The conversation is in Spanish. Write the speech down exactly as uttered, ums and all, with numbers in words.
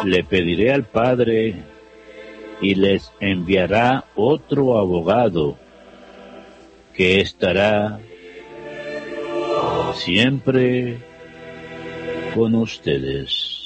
le pediré al Padre y les enviará otro abogado que estará siempre con ustedes.